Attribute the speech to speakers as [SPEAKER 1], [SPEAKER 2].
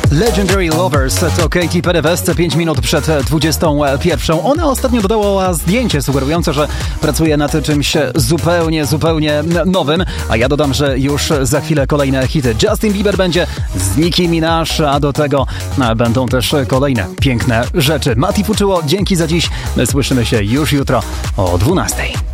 [SPEAKER 1] Legendary Lovers to Katy Perry West 5 minut przed 21. Ona ostatnio dodała zdjęcie sugerujące, że pracuje nad czymś zupełnie nowym, a ja dodam, że już za chwilę kolejne hity. Justin Bieber będzie z Nicki Minaj, a do tego będą też kolejne piękne rzeczy. Mati Fuczyło, dzięki za dziś. Słyszymy się już jutro o 12.